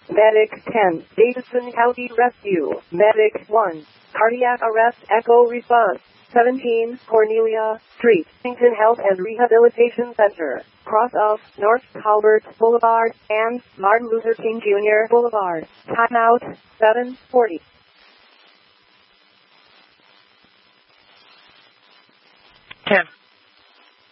Medic 10, Davidson County Rescue. Medic 1, cardiac arrest echo response. 17, Cornelia Street, Washington Health and Rehabilitation Center, cross of North Colbert Boulevard and Martin Luther King Jr. Boulevard. Timeout, 7:40. 10.